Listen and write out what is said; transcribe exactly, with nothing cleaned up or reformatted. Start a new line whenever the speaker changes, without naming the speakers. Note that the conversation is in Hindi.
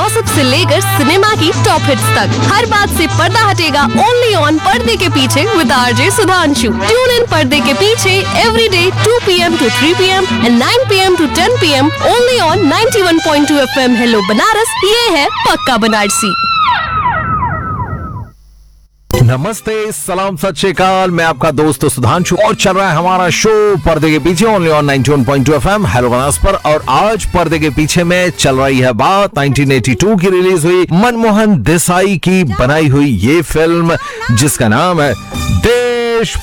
गॉसिप से लेकर सिनेमा की टॉप हिट्स तक, हर बात से पर्दा हटेगा ओनली ऑन पर्दे के पीछे with RJ Sudhanshu. Tune in पर्दे के पीछे every day to P M to three P M and nine P M to ten P am only on ninety one point two F M. Hello Banaras, ये है पक्का बनारसी।
नमस्ते, सलाम, सत श्री अकाल। मैं आपका दोस्त सुधांशु और चल रहा है हमारा शो पर्दे के पीछे only on ninety one point two F M hello Banaras पर। और आज पर्दे के पीछे में चल रही है बात नाइंटीन एटी टू की रिलीज हुई मनमोहन देसाई की बनाई हुई ये फिल्म जिसका नाम है दे